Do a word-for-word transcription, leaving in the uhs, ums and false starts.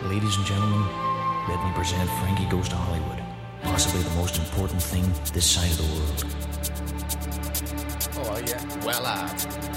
ladies and gentlemen, let me present Frankie Goes to Hollywood. Possibly the most important thing this side of the world. Oh, yeah. Well, uh,